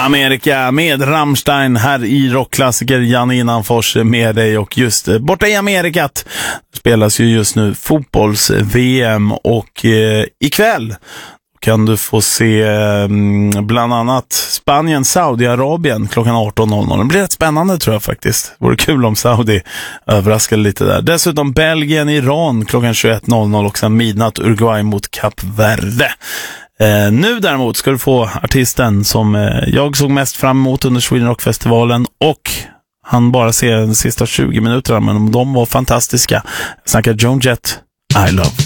Amerika med Rammstein här i rockklassiker. Janne Innanfors med dig, och just borta i Amerikat spelas ju just nu fotbolls-VM, och ikväll kan du få se bland annat Spanien, Saudiarabien klockan 18.00. Det blir rätt spännande, tror jag faktiskt. Det vore kul om Saudi överraskade lite där. Dessutom Belgien, Iran klockan 21.00 och sen midnatt Uruguay mot Kap Verde. Nu däremot ska du få artisten som jag såg mest fram emot under Sweden Rock-festivalen, och han bara ser de sista 20 minuterna, men de var fantastiska. Jag snackar Joan Jett, I Love.